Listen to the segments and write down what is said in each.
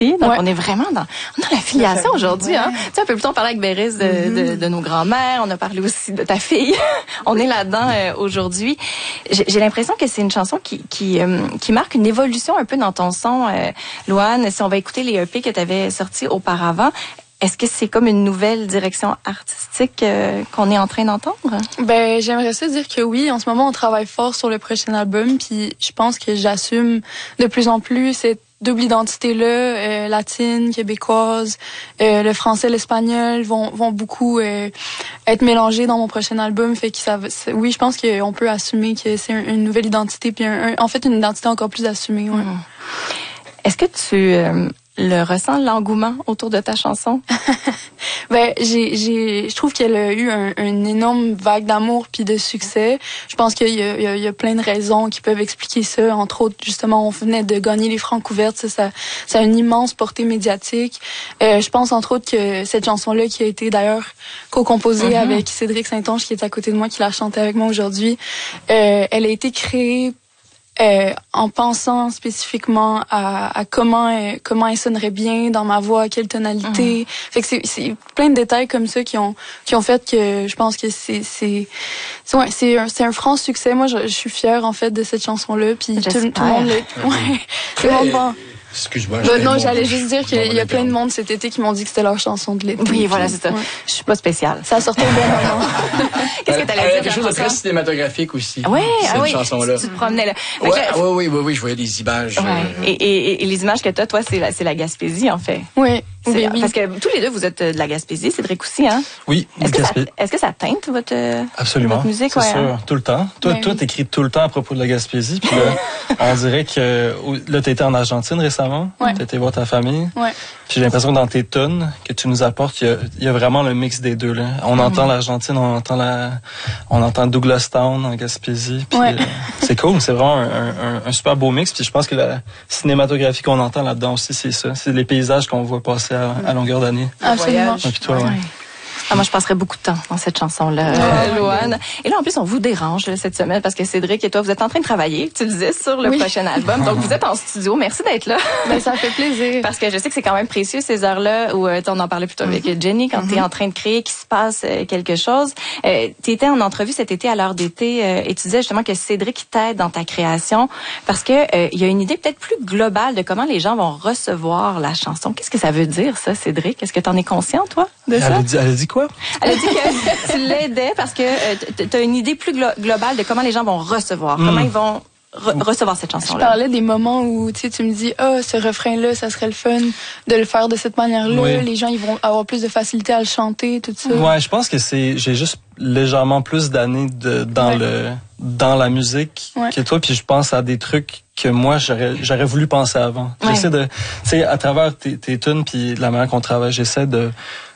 Donc, on est vraiment dans la filiation aujourd'hui. Hein. Tu sais, un peu plus tôt, on parlait avec Béris de nos grands-mères. On a parlé aussi de ta fille. On est là-dedans aujourd'hui. J'ai l'impression que c'est une chanson qui marque une évolution un peu dans ton son, Louane. Si on va écouter les EP que tu avais sortis auparavant, est-ce que c'est comme une nouvelle direction artistique qu'on est en train d'entendre? Ben, j'aimerais ça dire que oui. En ce moment, on travaille fort sur le prochain album. Puis je pense que j'assume de plus en plus cette double identité-là, latine, québécoise, le français, l'espagnol vont beaucoup être mélangés dans mon prochain album. Fait que oui, je pense qu'on peut assumer que c'est une nouvelle identité, puis en fait une identité encore plus assumée. Ouais. Est-ce que tu le ressens, l'engouement autour de ta chanson? Ben, je trouve qu'elle a eu une énorme vague d'amour puis de succès. Je pense qu'il y a plein de raisons qui peuvent expliquer ça. Entre autres, justement, on venait de gagner les Francouvertes. Ça a une immense portée médiatique. Je pense, entre autres, que cette chanson-là, qui a été d'ailleurs co-composée avec Cédric Saint-Onge, qui est à côté de moi, qui l'a chantée avec moi aujourd'hui, elle a été créée en pensant spécifiquement à comment elle sonnerait bien dans ma voix, quelle tonalité. Fait que c'est plein de détails comme ça qui ont fait que je pense que c'est un franc succès. Moi, je suis fière en fait de cette chanson-là, puis tout le monde tout le monde va. Excuse-moi. Non, j'allais juste dire qu'il y a plein de monde cet été qui m'ont dit que c'était leur chanson de l'été. Oui, voilà, c'est ça. Je suis pas spéciale. Ça sortait au bon moment. Qu'est-ce que t'allais dire? Quelque chose de très cinématographique aussi. Oui, cette chanson-là. Tu te promenais là. Oui, je voyais des images. Ouais. Et les images que toi, c'est la Gaspésie, en fait. Oui. Parce que tous les deux, vous êtes de la Gaspésie, Cédric aussi, hein? Oui, est-ce que ça teinte votre musique? C'est sûr, tout le temps. Toi, t'écris tout le temps à propos de la Gaspésie, puis là, on dirait que là, t'étais en Argentine récemment, t'as été voir ta famille. Ouais. Puis j'ai l'impression que dans tes tunes que tu nous apportes, il y a vraiment le mix des deux là. On entend l'Argentine, on entend Douglastown en Gaspésie, puis c'est cool, c'est vraiment un super beau mix. Puis je pense que la cinématographie qu'on entend là-dedans aussi, c'est ça, c'est les paysages qu'on voit passer à longueur d'année. Absolument. Et puis toi, moi, je passerais beaucoup de temps dans cette chanson-là, Louane. Et là, en plus, on vous dérange cette semaine parce que Cédric et toi, vous êtes en train de travailler, tu le disais, sur le prochain album. Donc, vous êtes en studio. Merci d'être là. Ben, ça fait plaisir. Parce que je sais que c'est quand même précieux, ces heures-là où on en parlait plutôt avec Jenny, quand tu es en train de créer, qu'il se passe quelque chose. Tu étais en entrevue cet été à l'heure d'été et tu disais justement que Cédric t'aide dans ta création parce que il y a une idée peut-être plus globale de comment les gens vont recevoir la chanson. Qu'est-ce que ça veut dire, ça, Cédric? Est-ce que tu en es conscient, toi, de ça? Elle a dit quoi? Elle a dit que tu l'aidais parce que tu as une idée plus globale de comment les gens vont recevoir, comment ils vont recevoir cette chanson-là. Je parlais des moments où tu me dis ce refrain-là, ça serait le fun de le faire de cette manière-là. Oui. Les gens ils vont avoir plus de facilité à le chanter, tout ça. Ouais, je pense que j'ai juste légèrement plus d'années dans la musique que toi, puis je pense à des trucs que moi j'aurais voulu penser avant. J'essaie de, tu sais, à travers tes tunes puis la manière qu'on travaille, j'essaie de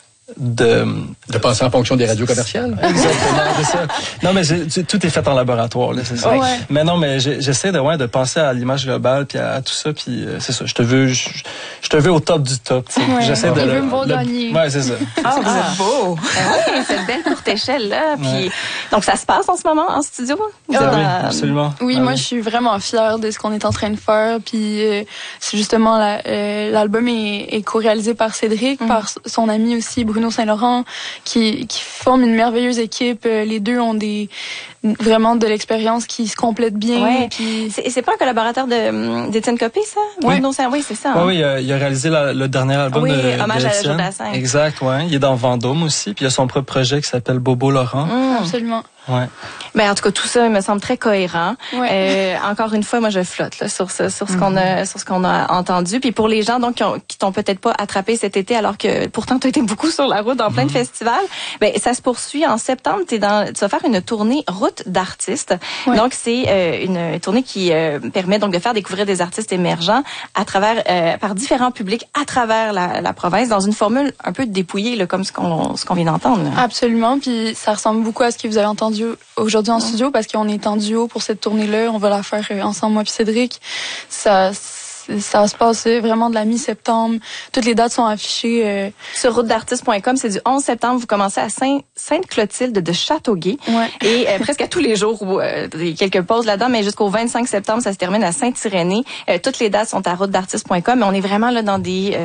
passer en fonction des radios commerciales. Exactement, c'est ça. Non, mais tout est fait en laboratoire, là, c'est ça. Ouais. Mais non, mais j'essaie de penser à l'image globale puis à tout ça, puis c'est ça. Je te veux au top du top. Ouais. J'essaie de. Je veux me voir gagner. Ouais, c'est ça. Ah, vous êtes beau. Oui, cette belle courte échelle là. Puis donc ça se passe en ce moment en studio. Oui, absolument. Oui, moi je suis vraiment fière de ce qu'on est en train de faire. Puis c'est justement l'album est co-réalisé par Cédric, par son ami aussi Bruno Saint-Laurent, qui forment une merveilleuse équipe. Les deux ont vraiment de l'expérience qui se complète bien. Ouais. Puis... C'est pas un collaborateur d'Étienne Copé, ça? Oui. Oui, c'est ça. Oui, il a réalisé le dernier album de Hommage à Étienne. Jodassin. Exact, ouais. Il est dans Vendôme aussi, puis il a son propre projet qui s'appelle Bobo Laurent. Absolument. Ouais. Ben en tout cas tout ça me semble très cohérent. Ouais. Encore une fois, moi je flotte là sur ce qu'on a entendu. Puis pour les gens donc qui t'ont peut-être pas attrapé cet été alors que pourtant tu as été beaucoup sur la route dans plein de festivals, ben ça se poursuit en septembre. Tu vas faire une tournée route d'artistes. Ouais. Donc c'est une tournée qui permet donc de faire découvrir des artistes émergents à travers par différents publics à travers la province dans une formule un peu dépouillée là, comme ce qu'on vient d'entendre. Là. Absolument. Puis ça ressemble beaucoup à ce que vous avez entendu aujourd'hui en studio parce qu'on est en duo pour cette tournée-là. On va la faire ensemble, moi puis Cédric. ça se passe vraiment de la mi-septembre. Toutes les dates sont affichées. Sur routedartiste.com, c'est du 11 septembre. Vous commencez à Sainte-Clotilde de Châteauguay. Ouais. Et presque à tous les jours, il y a quelques pauses là-dedans, mais jusqu'au 25 septembre, ça se termine à Saint-Irénée. Toutes les dates sont à routedartiste.com. Mais on est vraiment là dans des